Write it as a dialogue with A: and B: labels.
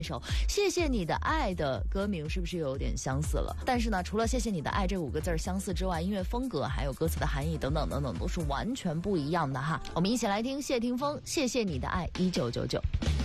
A: 首谢谢你的爱的歌名是不是有点相似了？但是呢，除了谢谢你的爱这5个字相似之外，音乐风格还有歌词的含义等等等等都是完全不一样的哈。我们一起来听谢霆锋谢谢你的爱1999。